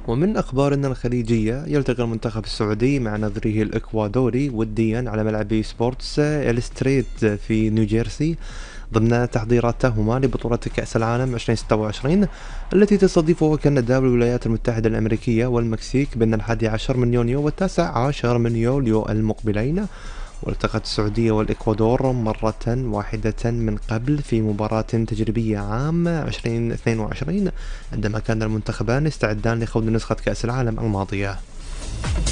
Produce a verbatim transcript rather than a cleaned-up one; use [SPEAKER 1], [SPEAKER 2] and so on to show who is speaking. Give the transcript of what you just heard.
[SPEAKER 1] ومن أخبارنا الخليجية، يلتقي المنتخب السعودي مع نظيره الإكوادوري وديا على ملعب سبورتس إلستريت في نيوجيرسي ضمن تحضيراتهما لبطولة كأس العالم ألفين وستة وعشرين التي تستضيفها كندا والولايات المتحدة الأمريكية والمكسيك بين الحادي عشر من يونيو والتاسع عشر من يوليو المقبلين. والتقت السعودية والإكوادور مرة واحدة من قبل في مباراة تجريبية عام ألفين واثنين وعشرين عندما كان المنتخبان يستعدان لخوض نسخة كأس العالم الماضية.